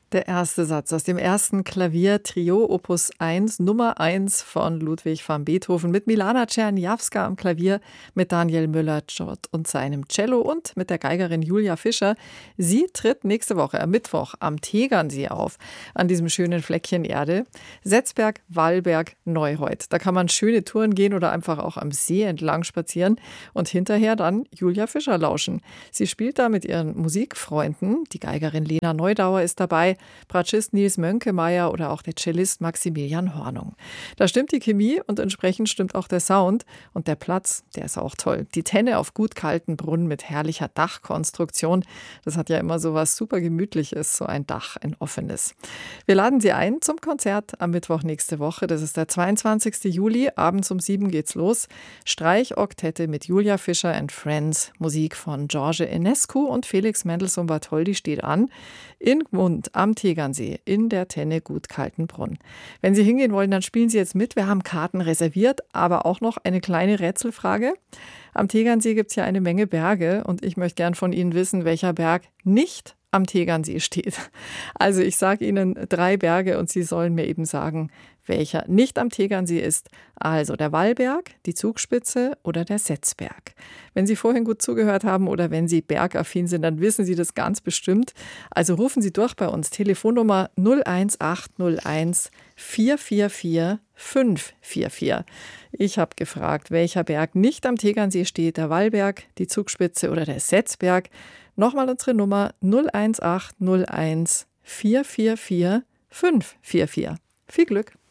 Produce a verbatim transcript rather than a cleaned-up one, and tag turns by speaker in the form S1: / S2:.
S1: Der erste Satz aus dem ersten Klaviertrio Opus eins, Nummer eins von Ludwig van Beethoven mit Milana Czerniawska am Klavier, mit Daniel Müller-Zott und seinem Cello und mit der Geigerin Julia Fischer. Sie tritt nächste Woche am Mittwoch am Tegernsee auf, an diesem schönen Fleckchen Erde. Setzberg, Wallberg, Neureut. Da kann man schöne Touren gehen oder einfach auch am See entlang spazieren und hinterher dann Julia Fischer lauschen. Sie spielt da mit ihren Musikfreunden. Die Geigerin Lena Neudauer ist dabei, Bratschist Nils Mönkemeyer oder auch der Cellist Maximilian Hornung. Da stimmt die Chemie und entsprechend stimmt auch der Sound. Und der Platz, der ist auch toll. Die Tenne auf gut kalten Brunnen mit herrlicher Dachkonstruktion. Das hat ja immer so was super Gemütliches, so ein Dach, ein offenes. Wir laden Sie ein zum Konzert am Mittwoch nächste Woche. Das ist der zweiundzwanzigsten Juli. Abends um sieben geht's los. Streichoktette mit Julia Fischer and Friends. Musik von George Enescu und Felix Mendelssohn Bartholdy steht an. In Gmund am Tegernsee in der Tenne gut Kaltenbrunn. Wenn Sie hingehen wollen, dann spielen Sie jetzt mit. Wir haben Karten reserviert, aber auch noch eine kleine Rätselfrage. Am Tegernsee gibt es ja eine Menge Berge und ich möchte gern von Ihnen wissen, welcher Berg nicht am Tegernsee steht. Also ich sage Ihnen drei Berge und Sie sollen mir eben sagen, welcher nicht am Tegernsee ist. Also der Wallberg, die Zugspitze oder der Setzberg. Wenn Sie vorhin gut zugehört haben oder wenn Sie bergaffin sind, dann wissen Sie das ganz bestimmt. Also rufen Sie durch bei uns. Telefonnummer null eins acht null eins vier vier vier fünf vier vier. Ich habe gefragt, welcher Berg nicht am Tegernsee steht, der Wallberg, die Zugspitze oder der Setzberg. Nochmal unsere Nummer null eins acht null eins vier vier vier fünf vier vier. Viel Glück!